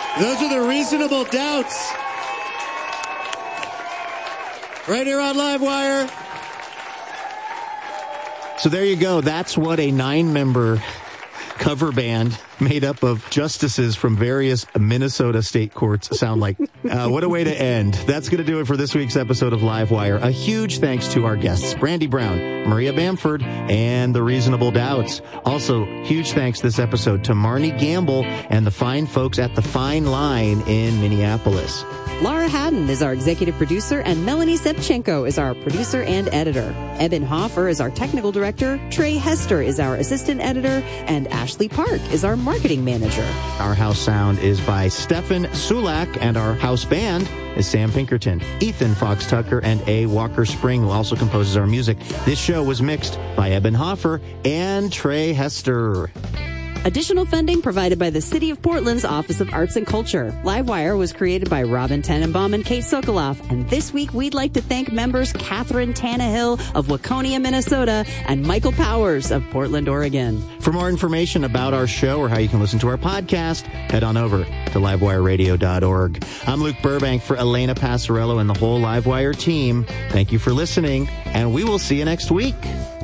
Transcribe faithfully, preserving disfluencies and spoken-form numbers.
Those are the Reasonable Doubts. Right here on Livewire. So there you go. That's what a nine-member cover band made up of justices from various Minnesota state courts sound like. Uh, what a way to end. That's going to do it for this week's episode of Livewire. A huge thanks to our guests, Brandy Brown, Maria Bamford, and the Reasonable Doubts. Also, huge thanks this episode to Marnie Gamble and the fine folks at The Fine Line in Minneapolis. Laura Haddon is our executive producer, and Melanie Sepchenko is our producer and editor. Eben Hoffer is our technical director, Trey Hester is our assistant editor, and Ashley Park is our marketing manager. Our house sound is by Stefan Sulak, and our house band is Sam Pinkerton, Ethan Fox Tucker, and A. Walker Spring, who also composes our music. This show was mixed by Eben Hoffer and Trey Hester. Additional funding provided by the City of Portland's Office of Arts and Culture. Livewire was created by Robin Tenenbaum and Kate Sokoloff. And this week, we'd like to thank members Catherine Tannehill of Waconia, Minnesota, and Michael Powers of Portland, Oregon. For more information about our show or how you can listen to our podcast, head on over to livewire radio dot org. I'm Luke Burbank for Elena Passarello and the whole Livewire team. Thank you for listening, and we will see you next week.